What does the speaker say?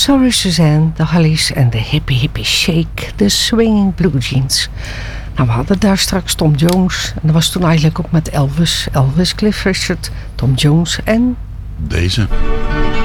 Sorry Suzanne, de Hollies en de Hippie Hippie Shake, de Swinging Blue Jeans. Nou, we hadden daar straks Tom Jones. En dat was toen eigenlijk ook met Elvis. Elvis, Cliff Richard, Tom Jones en... Deze.